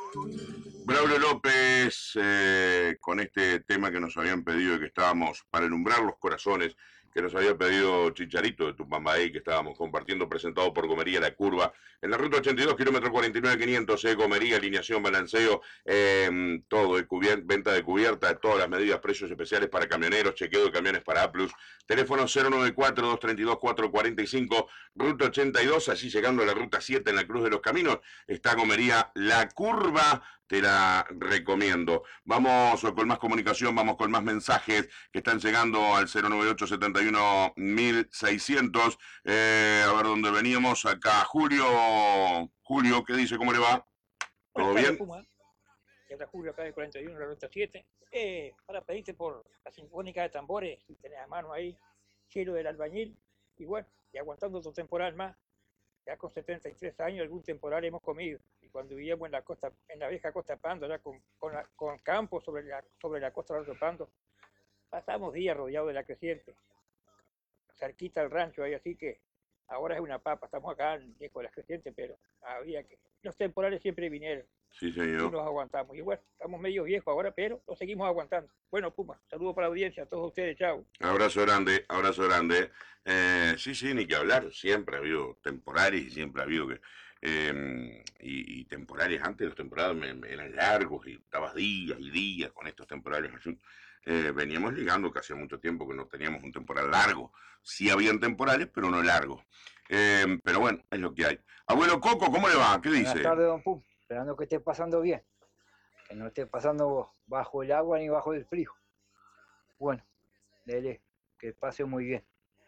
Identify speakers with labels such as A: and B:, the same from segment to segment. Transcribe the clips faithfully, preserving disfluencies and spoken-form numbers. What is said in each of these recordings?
A: Braulio López, eh, con este tema que nos habían pedido y que estábamos para alumbrar los corazones, que nos había pedido Chicharito de Tupambaí, que estábamos compartiendo, presentado por Gomería La Curva, en la ruta ochenta y dos, kilómetro cuarenta y nueve quinientos, eh, Gomería, alineación, balanceo, eh, todo, eh, cubier- venta de cubierta, de todas las medidas, precios especiales para camioneros, chequeo de camiones para A plus, teléfono cero noventa y cuatro, doscientos treinta y dos, cuatrocientos cuarenta y cinco, ruta ochenta y dos, así llegando a la ruta siete en la Cruz de los Caminos, está Gomería La Curva, te la recomiendo. Vamos con más comunicación, vamos con más mensajes que están llegando al cero noventa y ocho, setenta y uno, mil seiscientos. Eh, a ver dónde veníamos. Acá, Julio. Julio, ¿qué dice? ¿Cómo le va?
B: Buenas
A: ¿Todo
B: tardes,
A: bien?
B: Puma. Y habla Julio acá de cuarenta y uno, la ruta siete. Eh, para pedirte por la Sinfónica de Tambores, si tenés a mano ahí, Cielo del Albañil. Y bueno, y aguantando otro temporal más. Ya con setenta y tres años algún temporal hemos comido. Y cuando vivíamos en la costa, en la vieja costa Pando, ya con, con, la, con campo sobre la, sobre la costa de Pando, pasamos días rodeados de la creciente, cerquita del rancho ahí, así que ahora es una papa. Estamos acá en viejo de la creciente, pero había que. Los temporales siempre vinieron.
A: Sí,
B: Y
A: señor.
B: nos aguantamos. Y bueno, estamos medio viejos ahora, pero lo seguimos aguantando. Bueno, Puma, saludos para la audiencia, a todos ustedes, chao.
A: Abrazo grande, abrazo grande. Eh, sí, sí, ni que hablar. Siempre ha habido temporales y siempre ha habido que. Eh, y, y, temporales antes, los temporales me, me eran largos y estabas días y días con estos temporales así. Eh, veníamos llegando que hacía mucho tiempo que no teníamos un temporal largo. Sí habían temporales, pero no largos. Eh, pero bueno, es lo que hay. Abuelo Coco, ¿cómo le va? ¿Qué
C: Buenas
A: dice?
C: tardes, don Pum. Esperando que esté pasando bien. Que no esté pasando bajo el agua ni bajo el frío. Bueno, dele, que pase muy bien.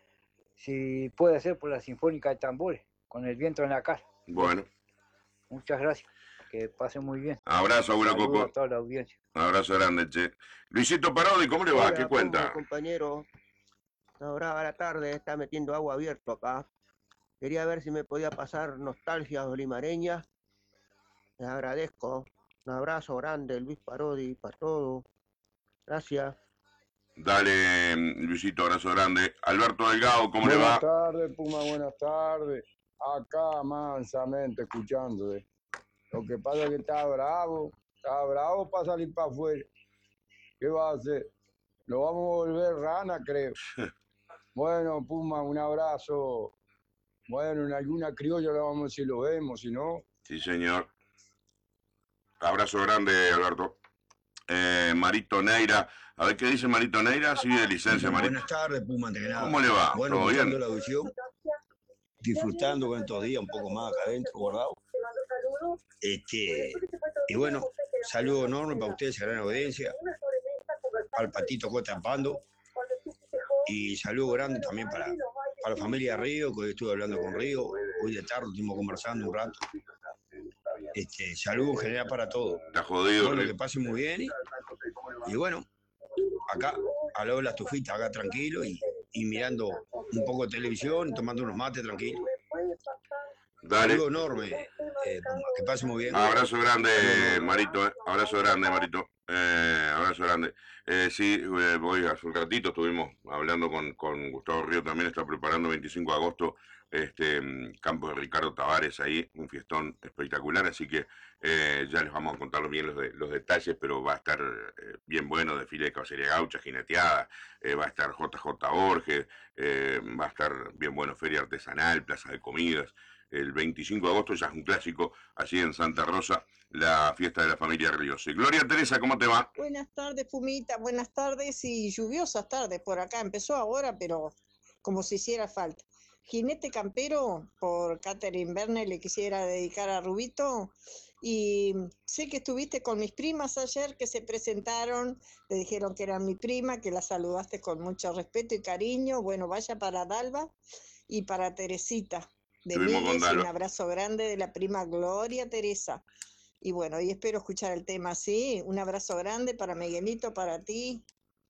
C: Si puede ser por la Sinfónica de Tambores, con el viento en la cara.
A: Bueno.
C: Muchas gracias. Que pase muy bien.
A: Abrazo, abuelo
C: Saludos
A: Coco.
C: a toda la audiencia.
A: Abrazo grande, che. Luisito Parodi, ¿cómo le va?
D: Hola,
A: ¿Qué
D: Puma,
A: cuenta?
D: compañero. Ahora a la tarde está metiendo agua abierto acá. Quería ver si me podía pasar nostalgias olimareñas. Les agradezco. Un abrazo grande, Luis Parodi, para todo. Gracias.
A: Dale, Luisito, abrazo grande. Alberto Delgado, ¿cómo le va?
E: Buenas tardes, Puma, buenas tardes. Acá mansamente escuchándote. Lo que pasa es que está bravo, está bravo para salir para afuera. ¿Qué va a hacer? Lo vamos a volver rana, creo. Bueno, Puma, un abrazo. Bueno, en alguna criolla lo vamos a ver si lo vemos, si no.
A: Sí, señor. Abrazo grande, Alberto. Eh, Marito Neira. A ver qué dice Marito Neira. Sí, de licencia, Marito.
F: Buenas tardes, Puma, antes que nada.
A: ¿Cómo le va?
F: Bueno,
A: ¿Todo
F: escuchando
A: bien?
F: la audición, disfrutando con estos días un poco más acá adentro, guardado. Este, y bueno, saludo enorme para ustedes, gran audiencia, al Patito Cota Pando, y saludo grande también para, para la familia Río, que hoy estuve hablando con Río, hoy de tarde estuvimos conversando un rato. Este, saludo en general para todos.
A: Está jodido.
F: Bueno, que pasen muy bien, y, y bueno, acá, al lado de la estufita, acá tranquilo, y, y mirando un poco de televisión, tomando unos mates tranquilos.
A: Dale.
F: Saludo enorme, eh, que pase muy bien.
A: Abrazo grande, Marito. Eh. Abrazo grande, Marito. Eh, abrazo grande. Eh, sí, eh, voy hace un ratito, estuvimos hablando con, con Gustavo Río, también está preparando veinticinco de agosto, este campo de Ricardo Tavares ahí, un fiestón espectacular, así que eh, ya les vamos a contar bien los, de, los detalles, pero va a estar eh, bien bueno, desfile de caballería gaucha, jineteada, eh, va a estar J J Borges, eh, va a estar bien bueno, feria artesanal, plaza de comidas. El veinticinco de agosto ya es un clásico, allí en Santa Rosa, la fiesta de la familia Ríos. Gloria Teresa, ¿cómo te va?
G: Buenas tardes, Pumita, buenas tardes y lluviosas tardes por acá. Empezó ahora, pero como si hiciera falta. Jinete Campero, por Catherine Verne, le quisiera dedicar a Rubito. Y sé que estuviste con mis primas ayer que se presentaron, le dijeron que eran mi prima, que la saludaste con mucho respeto y cariño. Bueno, vaya para Dalva y para Teresita de Migues, un abrazo grande de la prima Gloria Teresa. Y bueno, y espero escuchar el tema, ¿sí? Un abrazo grande para Miguelito, para ti.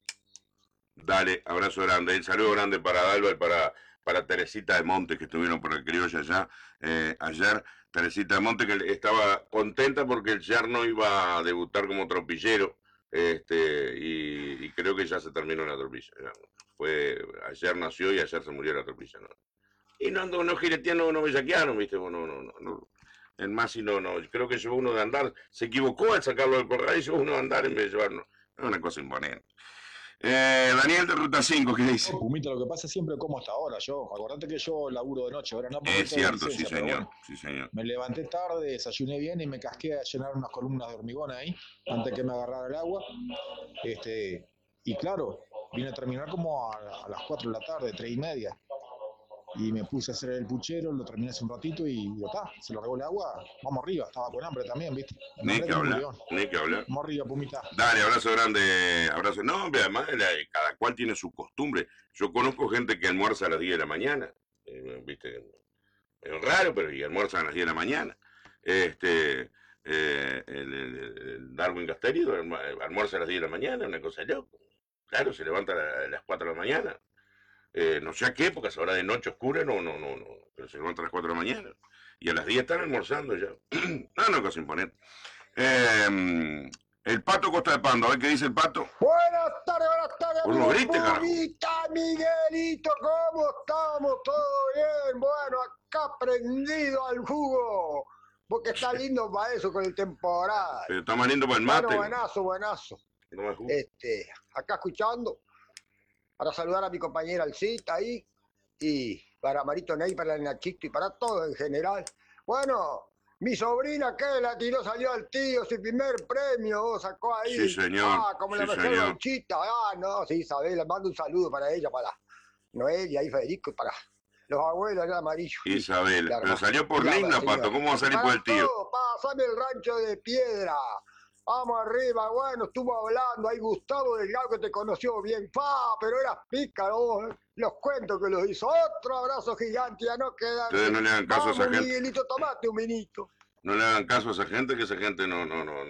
A: Dale, abrazo grande. El saludo grande para Dalva y para, para Teresita de Monte, que estuvieron por el criolla allá eh, ayer. Teresita de Monte, que estaba contenta porque el yerno iba a debutar como tropillero. Este, y, y creo que ya se terminó la tropilla. Fue, ayer nació y ayer se murió la tropilla, ¿no? Y no ando no gireteando, no bellaqueano, ¿viste? No, no, no, no. El Masi no, no, creo que llevó uno de andar, se equivocó al sacarlo del corral y llevó uno de andar en vez de llevarlo. Es una cosa imponente. Eh, Daniel de Ruta cinco, ¿qué dice?
H: Pumita, lo que pasa es siempre como hasta ahora, yo. Acordate que yo laburo de noche, ahora no porque
A: Es
H: tengo
A: cierto,
H: licencia,
A: sí
H: pero
A: señor,
H: bueno,
A: sí señor.
H: me levanté tarde, desayuné bien y me casqué a llenar unas columnas de hormigón ahí, antes que me agarrara el agua. Este, y claro, vine a terminar como a, a las cuatro de la tarde, tres y media. Y me puse a hacer el puchero, lo terminé hace un ratito y ya está, se lo regó el agua, vamos arriba, estaba con hambre también, ¿viste? El
A: Ni
H: hambre
A: que
H: es un
A: hablar,
H: león.
A: ni que hablar.
H: Vamos arriba, Pumita.
A: Dale, abrazo grande, abrazo. No, hombre, además la- cada cual tiene su costumbre. Yo conozco gente que almuerza a las diez de la mañana, eh, ¿viste? Es raro, pero y almuerzan a las diez de la mañana. Este, eh, el, el- el Darwin Castelli almuerza a las diez de la mañana, una cosa loca. Claro, se levanta a, la- a las cuatro de la mañana. Eh, no sé a qué época, es hora de noche oscura, no, no, no, no, pero se levanta a las cuatro de la mañana. Y a las diez están almorzando ya. No, no, cosa imponente. Eh, el Pato Costa de Pando, a ver qué dice el Pato.
E: Buenas tardes, buenas tardes,
A: Vos no
E: amigo
A: grites, carajo.
E: Pumita, Miguelito, ¿cómo estamos? ¿Todo bien? Bueno, acá prendido al jugo, porque está lindo para eso con el temporal.
A: Pero está más lindo para el mate.
E: Bueno, buenazo, buenazo.
A: No me juro.
E: Este, acá escuchando, para saludar a mi compañera Alcita ahí, y para Marito Ney, para el Nachito y para todo en general. Bueno, mi sobrina que la tiró, salió al tío, su primer premio, sacó ahí.
A: Sí, señor,
E: Ah, como la
A: sí,
E: mejor
A: señor.
E: manchita. Ah, no, sí, Isabel, le mando un saludo para ella, para Noelia y Federico, y para los abuelos allá amarillos.
A: Isabel,
E: La
A: pero
E: hermana.
A: salió por
E: Ya,
A: linda,
E: señor.
A: Pato. ¿Cómo va a salir
E: Para
A: por el tío?
E: todo, pásame el rancho de piedra. Vamos arriba, bueno, estuvo hablando ahí Gustavo Delgado, que te conoció bien, pa, pero eras pícaro, ¿eh? Los cuentos que los hizo. Otro abrazo gigante, ya no queda.
A: Ustedes no le hagan caso a esa
E: Vamos,
A: gente.
E: Miguelito, tomate un vinito.
A: No le hagan caso a esa gente, que esa gente no, no, no,